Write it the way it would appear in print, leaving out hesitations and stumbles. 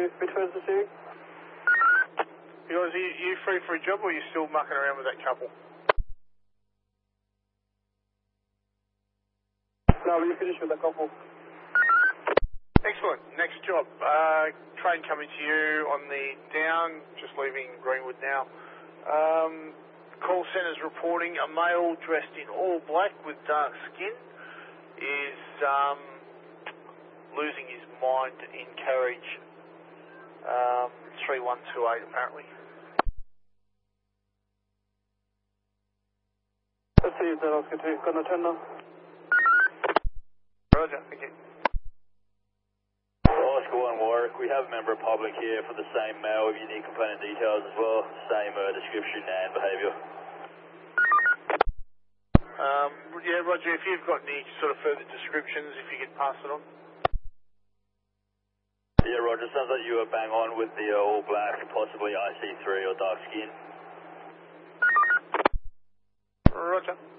Between the city. Guys, are you free for a job or are you still mucking around with that couple? No, we finished with a couple. Excellent. Next job. Train coming to you on the down, just leaving Greenwood now. Call centre's reporting a male dressed in all black with dark skin is losing his mind in carriage. 3128 apparently. Let's see if that Oscar 2 got an attender. Roger, thank you. Oscar 1 Warwick, we have a member of public here for the same male with unique component details as well, same description and behaviour. Yeah, Roger, if you've got any sort of further descriptions, if you could pass it on. Yeah, Roger, sounds like you were bang on with the all black, possibly IC3 or dark skin. Roger.